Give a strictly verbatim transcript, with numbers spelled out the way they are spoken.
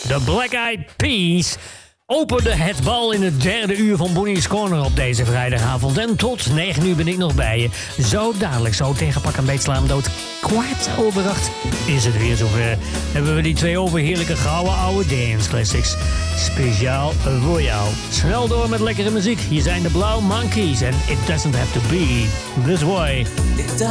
De Black Eyed Peas opende het bal in het derde uur van Bonnie's Corner op deze vrijdagavond. En tot negen uur ben ik nog bij je. Zo dadelijk, zo tegen pak een beet slaan dood. Kwart over acht is het weer zover. Hebben we die twee overheerlijke gouden oude dance classics. Speciaal voor jou. Snel door met lekkere muziek. Hier zijn de Blauw Monkeys en It Doesn't Have To Be This Way.